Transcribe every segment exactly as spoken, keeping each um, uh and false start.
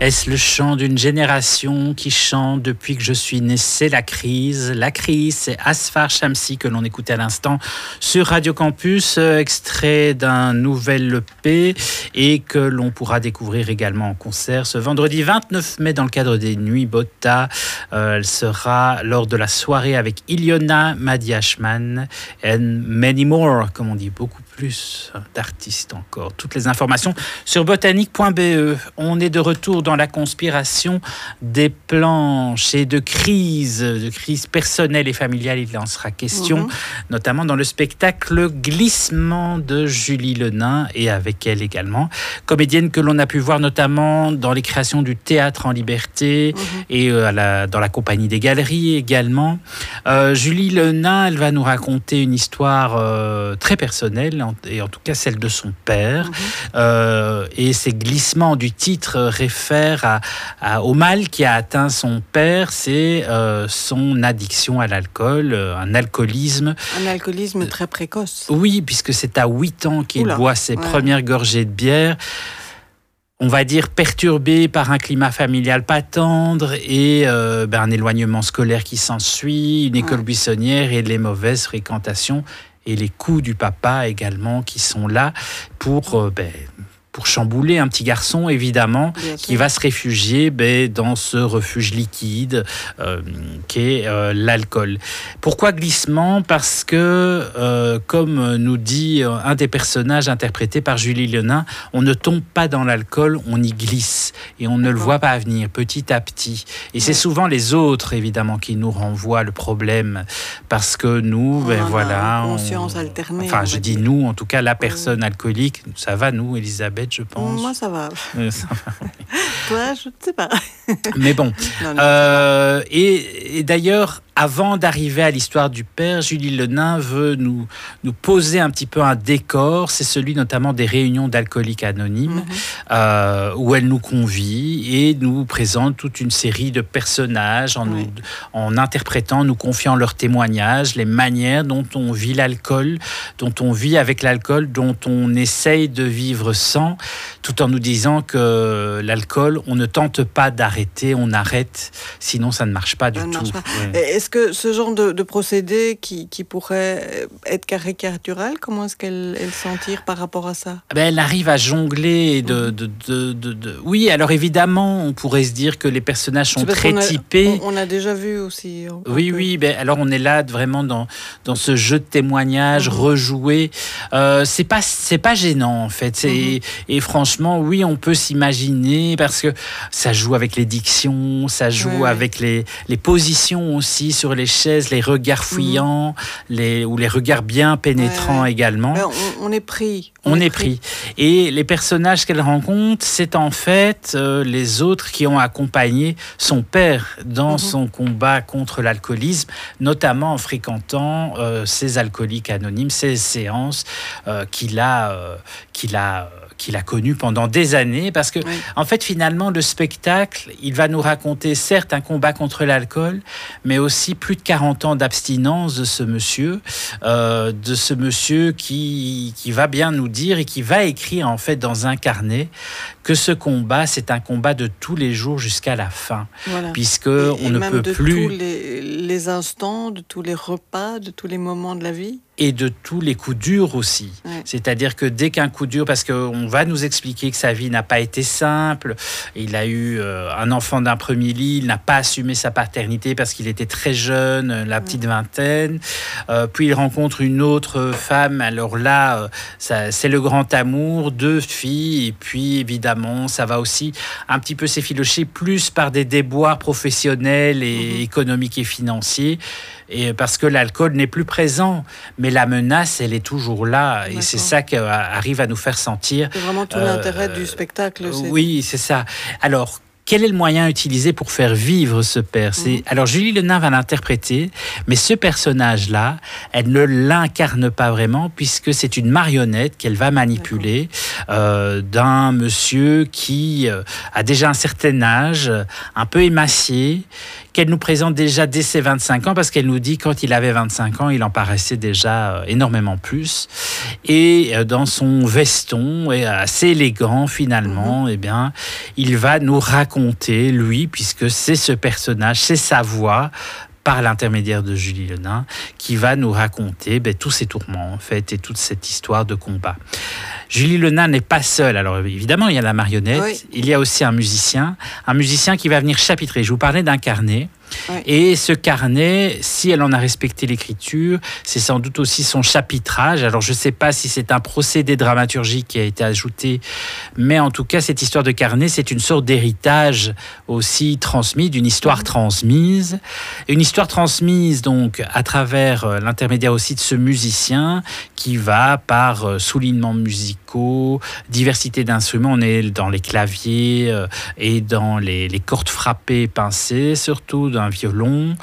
Est-ce le chant d'une génération qui chante depuis que je suis né? C'est la crise. La crise, c'est Asfar Shamsi que l'on écoutait à l'instant sur Radio Campus, extrait d'un nouvel E P et que l'on pourra découvrir également en concert ce vendredi vingt-neuf mai dans le cadre des Nuits Botta. Euh, elle sera lors de la soirée avec Iliona Madiashman and many more, comme on dit, beaucoup plus d'artistes encore. Toutes les informations sur botanique point b e. On est de retour dans la conspiration des planches et de crise, de crise personnelle et familiale. Il en sera question, mmh. notamment dans le spectacle Glissement de Julie Lenain et avec elle également, comédienne que l'on a pu voir notamment dans les créations du Théâtre en Liberté mmh. et euh, à la, dans la Compagnie des Galeries également. Euh, Julie Lenain, elle va nous raconter une histoire euh, très personnelle, et en tout cas celle de son père. Mmh. Euh, et ces glissements du titre réfèrent à, à, au mal qui a atteint son père, c'est euh, son addiction à l'alcool, un alcoolisme. Un alcoolisme très précoce. Oui, puisque c'est à huit ans qu'il Oula. boit ses ouais. premières gorgées de bière. On va dire perturbé par un climat familial pas tendre et euh, ben, un éloignement scolaire qui s'ensuit, une école ouais. buissonnière et les mauvaises fréquentations et les coups du papa également qui sont là pour, euh, ben, pour chambouler un petit garçon, évidemment, Bien qui sûr. va se réfugier ben, dans ce refuge liquide euh, qu'est euh, l'alcool. Pourquoi glissement ? Parce que, euh, comme nous dit un des personnages interprétés par Julie Lenain, on ne tombe pas dans l'alcool, on y glisse et on ne le voit pas venir petit à petit. Et ouais. c'est souvent les autres, évidemment, qui nous renvoient le problème parce que nous, ben, on voilà... On, conscience alternée. Enfin, je dis nous, en tout cas, la personne ouais. alcoolique, ça va, nous, Elisabeth, je pense. Moi, ça va. Euh, ça va. Toi, je ne sais pas. Mais bon. Non, non, euh, et, et d'ailleurs, avant d'arriver à l'histoire du père, Julie Lenain veut nous, nous poser un petit peu un décor. C'est celui notamment des réunions d'alcooliques anonymes, mm-hmm. euh, où elle nous convie et nous présente toute une série de personnages en, oui. nous, en interprétant, nous confiant leurs témoignages, les manières dont on vit l'alcool, dont on vit avec l'alcool, dont on essaye de vivre sans, tout en nous disant que l'alcool, on ne tente pas d'arrêter, on arrête, sinon ça ne marche pas du ça tout. Pas. Ouais. Est-ce que ce genre de, de procédé qui, qui pourrait être caricatural, comment est-ce qu'elle elle s'en tire par rapport à ça ? Ben, elle arrive à jongler de, de, de, de, de... Oui, alors évidemment, on pourrait se dire que les personnages sont très a, typés. On, on a déjà vu aussi. Oui, peu. oui, ben, alors on est là vraiment dans, dans ce jeu de témoignages, mmh. rejoué. Euh, c'est pas, c'est pas gênant, en fait. C'est, mmh. Et franchement, oui, on peut s'imaginer, parce que ça joue avec les dictions, ça joue ouais. avec les, les positions aussi sur les chaises, les regards fouillants, mmh. les, ou les regards bien pénétrants ouais. également. Ben, on, on est pris. On, on est, est pris. pris. Et les personnages qu'elle rencontre, c'est en fait euh, les autres qui ont accompagné son père dans mmh. son combat contre l'alcoolisme, notamment en fréquentant euh, ces alcooliques anonymes, ces séances euh, qu'il a, euh, qu'il a qu'il a connu pendant des années, parce que, oui. en fait, finalement, le spectacle, il va nous raconter, certes, un combat contre l'alcool, mais aussi plus de quarante ans d'abstinence de ce monsieur, euh, de ce monsieur qui, qui va bien nous dire et qui va écrire, en fait, dans un carnet, que ce combat, c'est un combat de tous les jours jusqu'à la fin, voilà. puisque et, on et ne peut de plus... tous les, les instants, de tous les repas, de tous les moments de la vie. Et de tous les coups durs aussi. Ouais. C'est-à-dire que dès qu'un coup dur, parce qu'on va nous expliquer que sa vie n'a pas été simple, il a eu euh, un enfant d'un premier lit, il n'a pas assumé sa paternité parce qu'il était très jeune, la petite ouais. vingtaine, euh, puis il rencontre une autre femme, alors là, euh, ça, c'est le grand amour, deux filles, et puis évidemment, ça va aussi un petit peu s'effilocher plus par des déboires professionnels et mmh. économiques et financiers, et parce que l'alcool n'est plus présent, mais la menace, elle est toujours là, D'accord. et c'est ça qui arrive à nous faire sentir. C'est vraiment tout euh, l'intérêt du spectacle. C'est... Oui, c'est ça. Alors, quel est le moyen utilisé pour faire vivre ce père ? C'est... Mmh. Alors, Julie Lenain va l'interpréter, mais ce personnage-là, elle ne l'incarne pas vraiment, puisque c'est une marionnette qu'elle va manipuler euh, d'un monsieur qui euh, a déjà un certain âge, un peu émacié, qu'elle nous présente déjà dès ses vingt-cinq ans, parce qu'elle nous dit quand il avait vingt-cinq ans, il en paraissait déjà énormément plus. Et dans son veston, assez élégant finalement, mmh. eh bien, il va nous raconter, lui, puisque c'est ce personnage, c'est sa voix, par l'intermédiaire de Julie Le Nain, qui va nous raconter ben, tous ces tourments, en fait, et toute cette histoire de combat. Julie Le Nain n'est pas seule. Alors, évidemment, il y a la marionnette, oui. Il y a aussi un musicien, un musicien qui va venir chapitrer. Je vous parlais d'un carnet. Oui. Et ce carnet, si elle en a respecté l'écriture, c'est sans doute aussi son chapitrage. Alors je ne sais pas si c'est un procédé dramaturgique qui a été ajouté, mais en tout cas cette histoire de carnet, c'est une sorte d'héritage aussi transmis, d'une histoire transmise. Une histoire transmise donc à travers l'intermédiaire aussi de ce musicien qui va par soulignements musicaux, diversité d'instruments, on est dans les claviers et dans les, les cordes frappées, pincées surtout, d'un violon.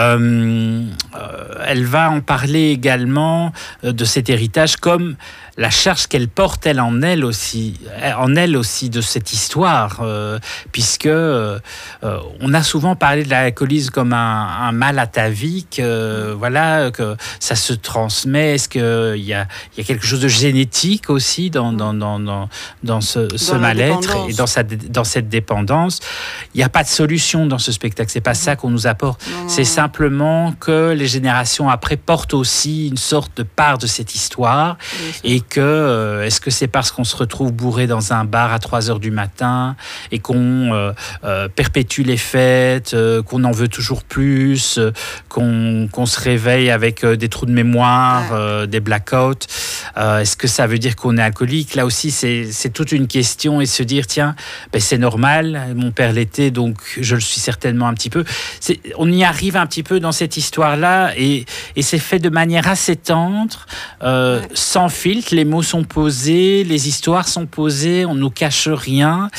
Euh, euh, elle va en parler également euh, de cet héritage comme la charge qu'elle porte, elle, en elle aussi, en elle aussi de cette histoire, euh, puisque euh, on a souvent parlé de l'alcoolisme comme un, un mal atavique, euh, voilà, que ça se transmet. Est-ce qu'il y a, il y a quelque chose de génétique aussi dans, dans, dans, dans, dans ce, ce dans mal-être et dans, sa, dans cette dépendance? Il n'y a pas de solution dans ce spectacle, c'est pas ça qu'on nous apporte. Non. C'est simplement que les générations après portent aussi une sorte de part de cette histoire et que euh, est-ce que c'est parce qu'on se retrouve bourré dans un bar à trois heures du matin et qu'on euh, euh, perpétue les fêtes, euh, qu'on en veut toujours plus, euh, qu'on, qu'on se réveille avec euh, des trous de mémoire, euh, des blackouts, euh, est-ce que ça veut dire qu'on est alcoolique? Là aussi, c'est, c'est toute une question et se dire, tiens, ben, c'est normal, mon père l'était, donc je le suis certainement un petit peu. C'est, on y arrive un petit peu dans cette histoire-là et, et c'est fait de manière assez tendre, euh, ouais. sans filtre. Les mots sont posés, les histoires sont posées, on ne nous cache rien.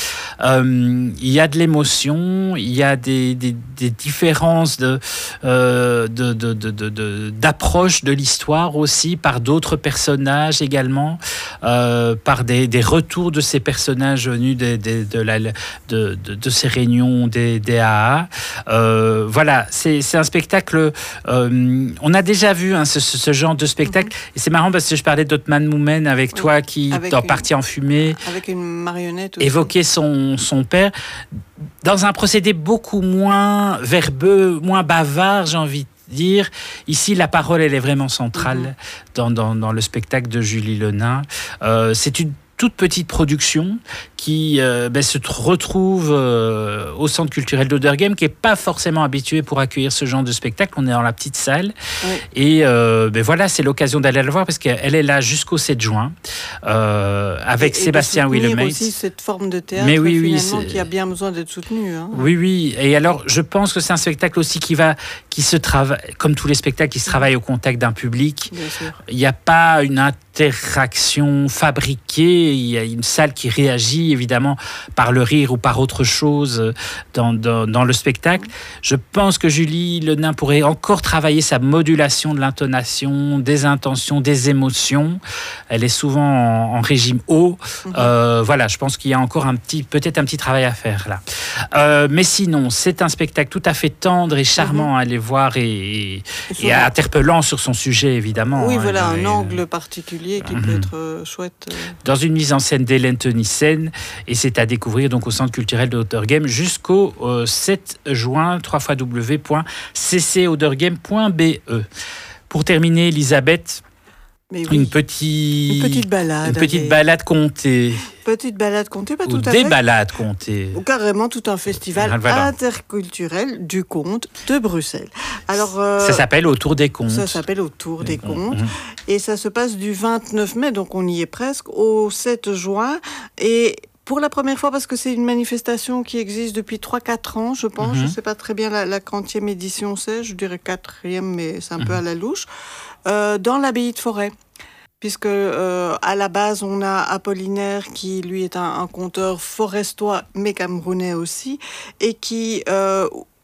Euh, il y a de l'émotion, il y a des, des, des différences de, euh, de, de, de, de, de, d'approche de l'histoire aussi, par d'autres personnages également, euh, par des, des retours de ces personnages venus de, de, de, la, de, de, de ces réunions des, des A A. Euh, voilà, c'est, c'est un spectacle, euh, on a déjà vu hein, ce, ce genre de spectacle, mm-hmm. et c'est marrant parce que je parlais d'Otman Moumen avec oui, toi qui, dans une, Partie en fumée, avec une marionnette aussi. Évoquait son, son père, dans un procédé beaucoup moins verbeux, moins bavard, j'ai envie de dire. Ici, la parole, elle est vraiment centrale mm-hmm. dans, dans, dans le spectacle de Julie Le Nain. Euh, c'est une toute petite production qui euh, ben, se retrouve euh, au Centre culturel d'Auderghem, qui n'est pas forcément habitué pour accueillir ce genre de spectacle. On est dans la petite salle. Oui. Et euh, ben, voilà, c'est l'occasion d'aller la voir parce qu'elle est là jusqu'au sept juin euh, avec et, Sébastien Willemets. Et aussi cette forme de théâtre Mais oui, oui, finalement, qui a bien besoin d'être soutenue. Hein. Oui, oui. Et alors, je pense que c'est un spectacle aussi qui va, qui se travaille, comme tous les spectacles, qui se travaillent au contact d'un public. Il n'y a pas une interaction fabriquée. Il y a une salle qui réagit évidemment par le rire ou par autre chose dans, dans, dans le spectacle. Je pense que Julie Le Nain pourrait encore travailler sa modulation de l'intonation, des intentions, des émotions. Elle est souvent en, en régime haut. Mm-hmm. Euh, voilà, je pense qu'il y a encore un petit, peut-être un petit travail à faire là. Euh, mais sinon, c'est un spectacle tout à fait tendre et charmant mm-hmm. à aller voir et, et, et interpellant sur son sujet évidemment. Oui, hein, voilà, un et, angle particulier qui mm-hmm. peut être euh, chouette. Euh... Dans une mise en scène d'Hélène Tenissen, et c'est à découvrir donc au Centre culturel d'Auderghem jusqu'au euh, sept juin, w w w point c c auderghem point b e. Pour terminer, Elisabeth, Mais oui. une, petit... une petite balade. Une petite avec... balade contée. Petite balade contée, pas Ou tout à des fait. balades comptées. Ou carrément tout un festival voilà. interculturel du conte de Bruxelles. Alors, euh, ça s'appelle Autour des contes. Ça s'appelle Autour des contes. Mmh. Et ça se passe du vingt-neuf mai, donc on y est presque, au sept juin. Et pour la première fois, parce que c'est une manifestation qui existe depuis trois quatre ans, je pense. Mmh. Je ne sais pas très bien la, la quantième édition c'est, je dirais quatrième, mais c'est un mmh. peu à la louche. Euh, dans l'abbaye de Forêt. Puisque euh, à la base, on a Apollinaire qui, lui, est un, un conteur forestois, mais camerounais aussi, et qui euh,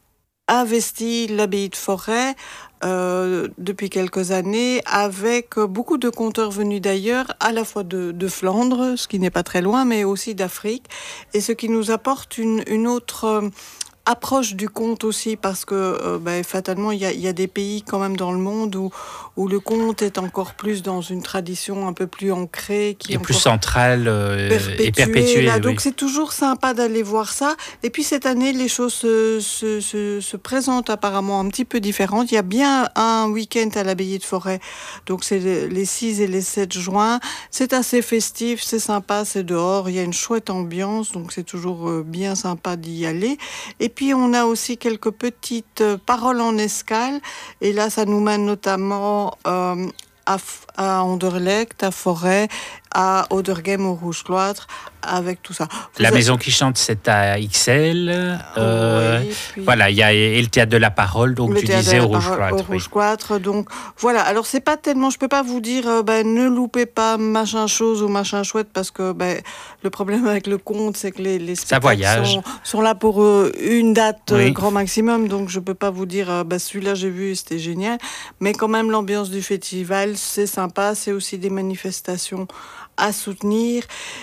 investit l'abbaye de Forêt euh, depuis quelques années avec beaucoup de conteurs venus d'ailleurs, à la fois de, de Flandre, ce qui n'est pas très loin, mais aussi d'Afrique, et ce qui nous apporte une, une autre... approche du conte aussi, parce que euh, ben, fatalement, il y a, y a des pays quand même dans le monde où, où le conte est encore plus dans une tradition un peu plus ancrée. Qui est est plus centrale euh, perpétuée, et perpétuée. Là, oui. Donc c'est toujours sympa d'aller voir ça. Et puis cette année, les choses se, se, se, se présentent apparemment un petit peu différentes. Il y a bien un week-end à l'abbaye de Forêt, donc c'est les six et les sept juin. C'est assez festif, c'est sympa, c'est dehors, il y a une chouette ambiance, donc c'est toujours bien sympa d'y aller. Et puis on a aussi quelques petites paroles en escale, et là ça nous mène notamment euh, à, à Anderlecht, à Forêt, à Oderghem, au Rouge-Cloître, avec tout ça. Vous la avez... maison qui chante, c'est à Ixelles. Euh, oui, puis... Voilà, il y a et le théâtre de la parole, donc le tu disais au Rouge-Cloître. Au Rouge-Cloître, oui. Donc voilà. Alors c'est pas tellement, je peux pas vous dire, euh, ben ne loupez pas machin chose ou machin chouette, parce que ben le problème avec le conte, c'est que les, les spectacles sont, sont là pour euh, une date oui. euh, grand maximum, donc je peux pas vous dire, euh, ben celui-là j'ai vu, c'était génial, mais quand même l'ambiance du festival, c'est sympa, c'est aussi des manifestations à soutenir.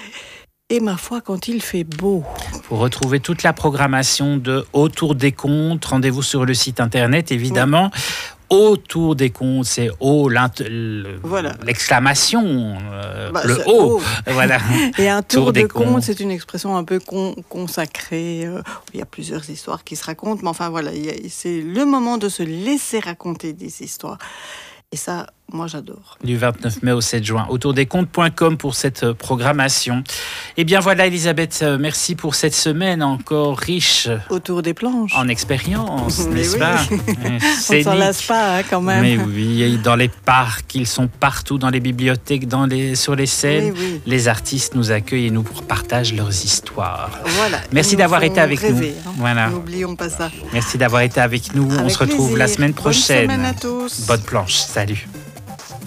Et ma foi, quand il fait beau. Pour retrouver toute la programmation de Autour des contes, rendez-vous sur le site internet, évidemment. Oui. Autour des contes, c'est haut, voilà. l'exclamation, euh, bah, le haut. Voilà. Et un tour, tour de contes, c'est une expression un peu con, consacrée. Euh, il y a plusieurs histoires qui se racontent, mais enfin voilà, il y a, c'est le moment de se laisser raconter des histoires. Et ça, moi, j'adore. Du vingt-neuf mai au sept juin. autour des contes point com pour cette programmation. Eh bien, voilà, Elisabeth, merci pour cette semaine encore riche. Autour des planches. En expérience, n'est-ce oui. pas On ne s'en lasse pas, hein, quand même. Mais oui, dans les parcs, ils sont partout, dans les bibliothèques, dans les, sur les scènes. Oui, oui. Les artistes nous accueillent et nous partagent leurs histoires. Voilà. Merci d'avoir été avec rêver, nous. Hein. Voilà. N'oublions pas ça. Merci d'avoir été avec nous. Avec On se retrouve plaisir. la semaine prochaine. Bonne semaine à tous. Bonne planche. Salut.